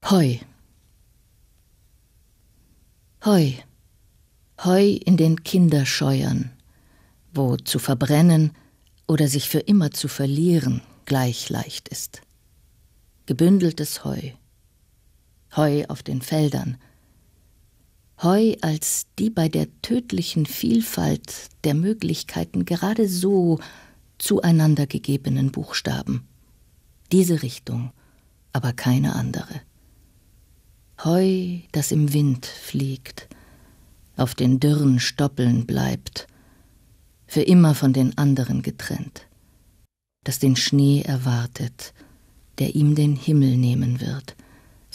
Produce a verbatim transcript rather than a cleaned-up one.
Heu. Heu. Heu in den Kinderscheuern, wo zu verbrennen oder sich für immer zu verlieren gleich leicht ist. Gebündeltes Heu. Heu auf den Feldern. Heu als die bei der tödlichen Vielfalt der Möglichkeiten gerade so zueinander gegebenen Buchstaben. Diese Richtung, aber keine andere. Heu, das im Wind fliegt, auf den dürren Stoppeln bleibt, für immer von den anderen getrennt, das den Schnee erwartet, der ihm den Himmel nehmen wird.